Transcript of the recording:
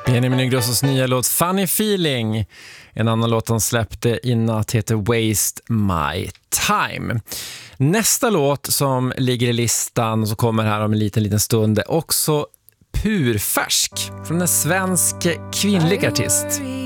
Benjamin Ingrossos nya låt Funny Feeling. En annan låt han släppte i natt heter Waste My Time. Nästa låt som ligger i listan och som kommer här om en liten stund är också purfärsk från en svensk kvinnlig artist.